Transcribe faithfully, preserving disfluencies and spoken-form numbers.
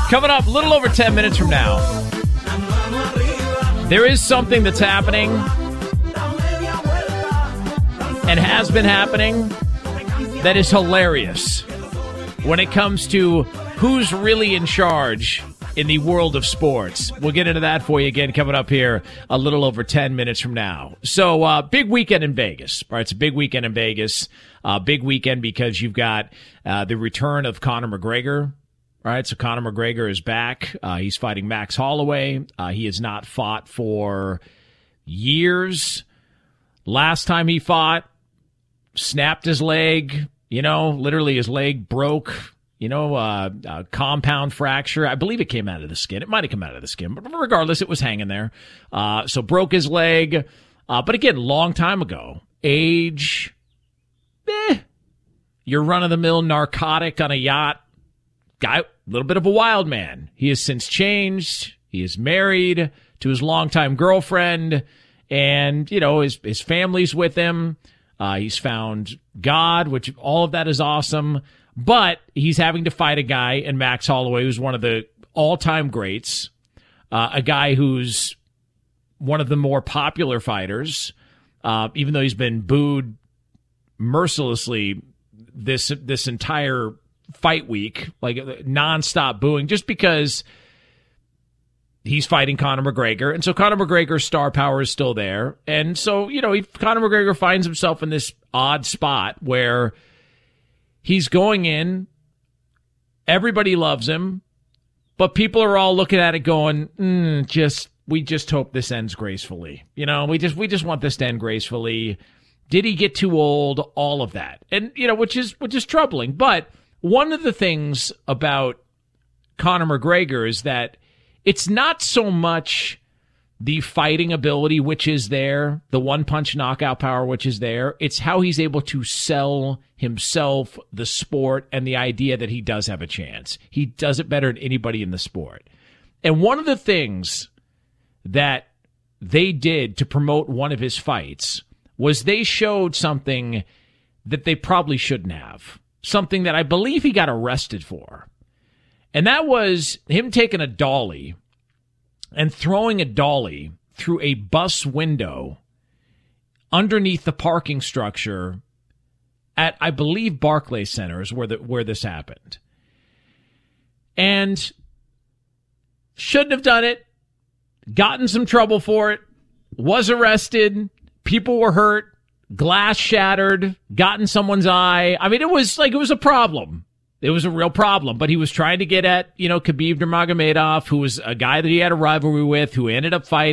Coming up a little over ten minutes from now, there is something that's happening and has been happening that is hilarious when it comes to who's really in charge in the world of sports. We'll get into that for you again coming up here a little over ten minutes from now. So, uh, big weekend in Vegas. All right, it's a big weekend in Vegas. Uh, big weekend because you've got uh, the return of Conor McGregor. All right, so Conor McGregor is back. Uh, he's fighting Max Holloway. Uh, he has not fought for years. Last time he fought, snapped his leg. You know, literally his leg broke. You know, uh, a compound fracture. I believe it came out of the skin. It might have come out of the skin, but regardless, it was hanging there. Uh, so broke his leg. Uh, but again, long time ago. Age, eh. Your run-of-the-mill narcotic on a yacht. Guy, a little bit of a wild man. He has since changed. He is married to his longtime girlfriend, and, you know, his, his family's with him. Uh, he's found God, which all of that is awesome. But he's having to fight a guy in Max Holloway, who's one of the all-time greats, uh, a guy who's one of the more popular fighters, uh, even though he's been booed mercilessly this this entire fight week, like nonstop booing, just because he's fighting Conor McGregor. And so Conor McGregor's star power is still there. And so, you know, he, Conor McGregor finds himself in this odd spot where he's going in, everybody loves him, but people are all looking at it going, mm, just, we just hope this ends gracefully. You know, we just, we just want this to end gracefully. Did he get too old? All of that. And, you know, which is, which is troubling. But one of the things about Conor McGregor is that it's not so much the fighting ability, which is there, the one-punch knockout power, which is there. It's how he's able to sell himself, the sport, and the idea that he does have a chance. He does it better than anybody in the sport. And one of the things that they did to promote one of his fights was they showed something that they probably shouldn't have. Something that I believe he got arrested for. And that was him taking a dolly and throwing a dolly through a bus window underneath the parking structure at, I believe, Barclays Center is where the, where this happened. And shouldn't have done it, got in some trouble for it, was arrested, people were hurt, glass shattered, got in someone's eye. I mean, it was like, it was a problem. It was a real problem, but he was trying to get at, you know, Khabib Nurmagomedov, who was a guy that he had a rivalry with, who ended up fighting.